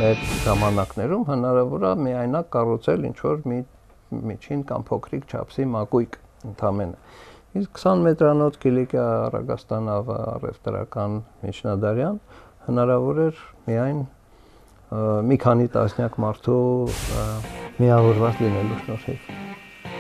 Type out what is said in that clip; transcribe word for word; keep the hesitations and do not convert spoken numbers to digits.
մեր ժամանակներում հնարավոր է միայնակ կառուցել ինչ-որ մի միջին կամ փոքրիկ չափսի մակույկ ընդամենը։ Իսկ քսան մետրանոց Կիլիկիա Արագաստանավը առևտրական միջնադարյան հնարավոր էր միայն մի քանի տասնյակ մարդու միավորված լինելու շնորհիվ։